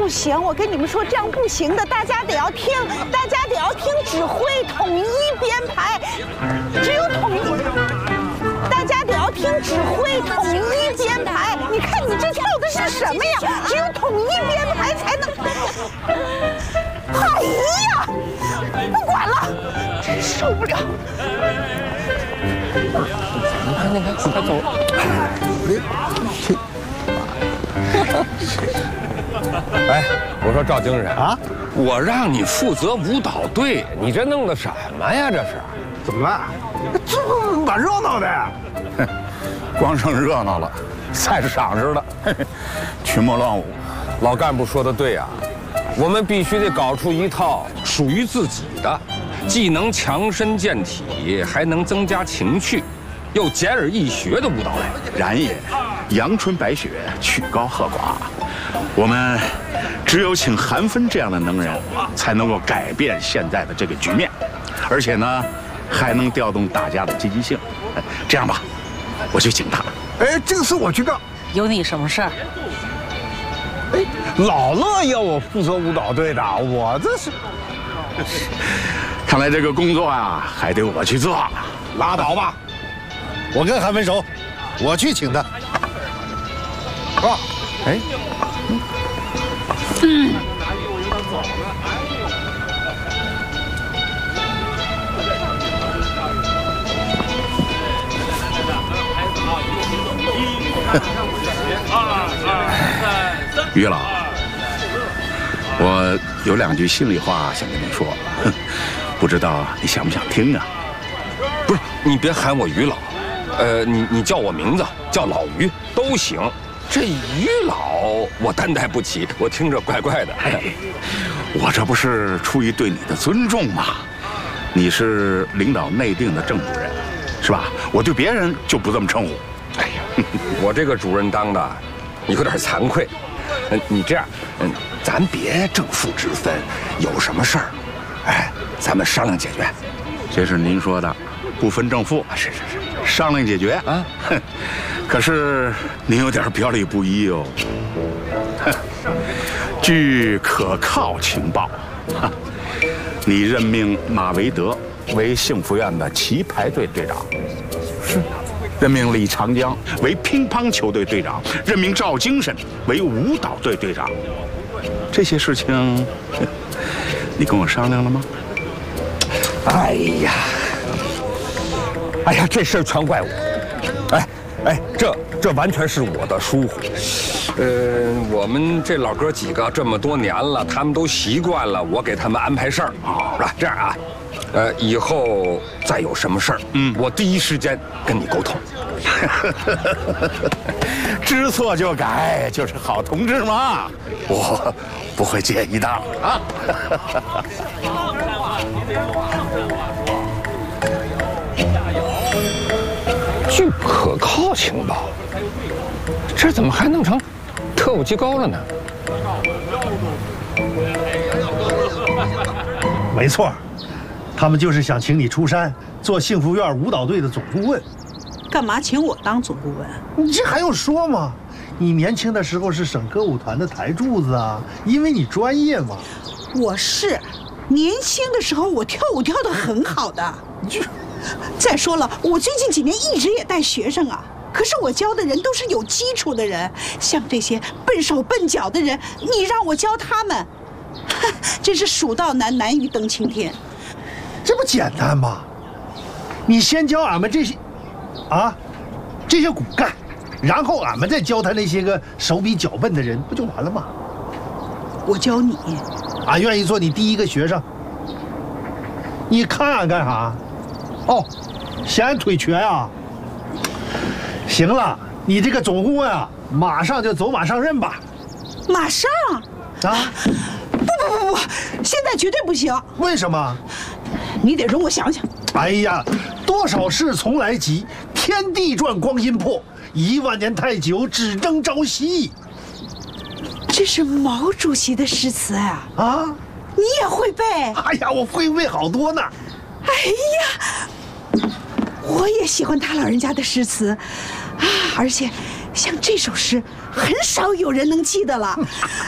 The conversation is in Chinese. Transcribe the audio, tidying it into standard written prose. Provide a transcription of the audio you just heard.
不行，我跟你们说，这样不行的，大家得要听指挥，统一编排，只有统一，大家得要听指挥，统一编排。你看你这跳的是什么呀？只有统一编排才能。哎呀，不管了，真受不了。 你看，快走！ 哎，我说赵精神啊， 我让你负责舞蹈队，你这弄的什么呀？这是怎么了？这不蛮热闹的。 哼，光剩热闹了，菜市场似的，群魔乱舞。 老干部说的对呀，我们必须得搞出一套属于自己的，既能强身健体，还能增加情趣，又简而易学的舞蹈来。 然也，阳春白雪，曲高和寡。我们只有请韩芬这样的能人，才能够改变现在的这个局面，而且呢，还能调动大家的积极性。这样吧，我去请他。 哎，这个事我去干。 有你什么事儿？ 哎，老乐要我负责舞蹈队的，我这是。 看来这个工作啊，还得我去做。 拉倒吧，我跟韩芬熟，我去请他。啊，哎。 于老，我有2句心里话想跟你说，不知道你想不想听啊？ 不是，你别喊我于老，你叫我名字，叫老于都行。这于老我担待不起，我听着怪怪的。 哎，我这不是出于对你的尊重吗？你是领导内定的正主任，是吧？我对别人就不这么称呼。 哎呀，我这个主任当的有点惭愧。你这样，咱别正负之分，有什么事儿，哎，咱们商量解决。 这是您说的，不分正负。 是， 商量解决啊。哼，可是您有点表里不一哦。哼，据可靠情报，你任命马维德为幸福院的棋牌队队长，是。任命李长江为乒乓球队队长，任命赵精神为舞蹈队队长。这些事情，你跟我商量了吗？ 哎呀，这事儿全怪我。这完全是我的疏忽。我们这老哥几个这么多年了，他们都习惯了我给他们安排事儿，是吧？这样啊。以后再有什么事儿，我第一时间跟你沟通。 知错就改，就是好同志嘛。我不会介意的啊。 据可靠情报，这怎么还弄成特务机构了呢？ 没错。他们就是想请你出山做幸福院舞蹈队的总顾问。 干嘛请我当总顾问？ 你这还用说吗？你年轻的时候是省歌舞团的台柱子啊，因为你专业嘛。 我是，年轻的时候我跳舞跳得很好的。再说了，我最近几年一直也带学生啊，可是我教的人都是有基础的人，像这些笨手笨脚的人，你让我教他们，真是蜀道难，难于登青天。 这不简单吗？你先教俺们这些骨干，然后俺们再教他那些个手比脚笨的人，不就完了吗？ 我教你， 俺愿意做你第一个学生。你看俺干啥？哦，嫌俺腿瘸啊？行了，你这个总顾问啊，马上就走马上任吧。 马上？ 啊？ 不，现在绝对不行。 为什么？ 你得容我想想。 哎呀，多少事从来急，天地转，光阴迫，1万年太久，只争朝夕。 这是毛主席的诗词呀！啊，你也会背？ 哎呀，我会背好多呢。 哎呀，我也喜欢他老人家的诗词，啊，而且像这首诗，很少有人能记得了。